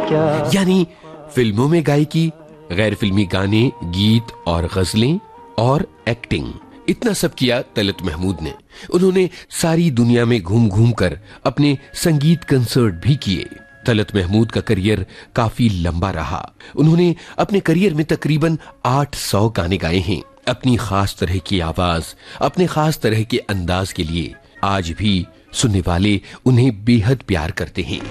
क्या। यानी फिल्मों में गायकी, गैर फिल्मी गाने, गीत और गजलें और एक्टिंग, इतना सब किया तलत महमूद ने। उन्होंने सारी दुनिया में घूम घूम कर अपने संगीत कंसर्ट भी किए। तलत महमूद का करियर काफी लंबा रहा। उन्होंने अपने करियर में तकरीबन 800 गाने गाए हैं। अपनी खास तरह की आवाज, अपने खास तरह के अंदाज के लिए आज भी सुनने वाले उन्हें बेहद प्यार करते हैं।